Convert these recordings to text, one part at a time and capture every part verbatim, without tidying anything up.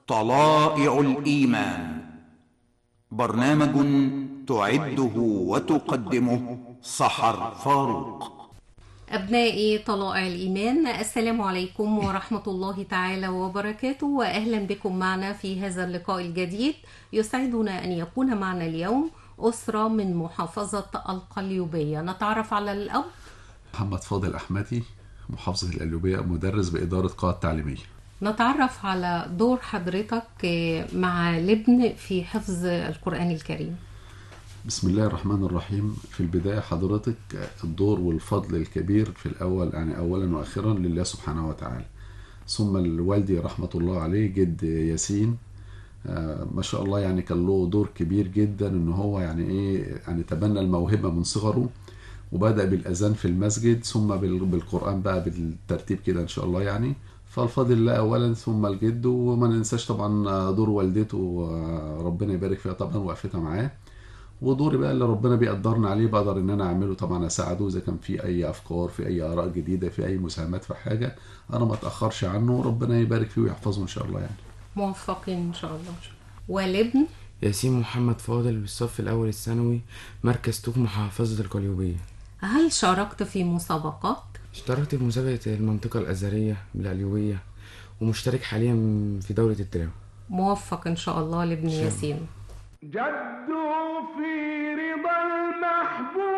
طلائع الإيمان، برنامج تعده وتقدمه سحر فاروق. أبنائي طلائع الإيمان، السلام عليكم ورحمة الله تعالى وبركاته، وأهلا بكم معنا في هذا اللقاء الجديد. يسعدنا أن يكون معنا اليوم أسرة من محافظة القليوبية. نتعرف على الأب. محمد فاضل أحمدي، محافظة القليوبية، مدرس بإدارة قاعة تعليمية. نتعرف على دور حضرتك مع لبن في حفظ القرآن الكريم. بسم الله الرحمن الرحيم. في البداية حضرتك الدور والفضل الكبير في الأول، يعني أولا وأخيرا لله سبحانه وتعالى، ثم الوالدي رحمة الله عليه جد ياسين. آه ما شاء الله، يعني كان له دور كبير جدا ان هو يعني ايه يعني تبنى الموهبة من صغره، وبدأ بالأذان في المسجد ثم بالقرآن بقى بالترتيب كده ان شاء الله. يعني فالفضل الله اولا ثم الجد، وما ننساش طبعا دور والدته، ربنا يبارك فيها طبعا، وقفتها معاه. ودوري بقى اللي ربنا بيقدرنا عليه بقدر ان انا اعمله طبعا، اساعده اذا كان في اي افكار، في اي اراء جديده، في اي مساهمات في حاجه، انا ما اتاخرش عنه، ربنا يبارك فيه ويحفظه ان شاء الله. يعني موفقين إن شاء الله. ولبن ياسين محمد فاضل بالصف الأول الثانوي، مركز توك، محافظة القليوبية. هل شاركت في مسابقات؟ اشتركت في مسابقة المنطقة الأزهرية بالقليوبية، ومشترك حاليا في دورة التلاوة. موفق إن شاء الله لابن ياسين. جدوا في رضا المحبوب،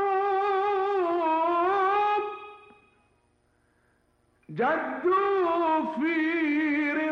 جدوا في